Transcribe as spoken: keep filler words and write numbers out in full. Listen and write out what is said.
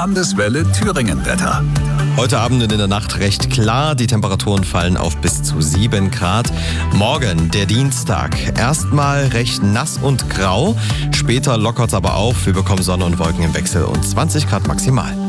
Landeswelle Thüringen Wetter. Heute Abend und in der Nacht recht klar. Die Temperaturen fallen auf bis zu sieben Grad. Morgen, der Dienstag, erstmal recht nass und grau. Später lockert es aber auf. Wir bekommen Sonne und Wolken im Wechsel und zwanzig Grad maximal.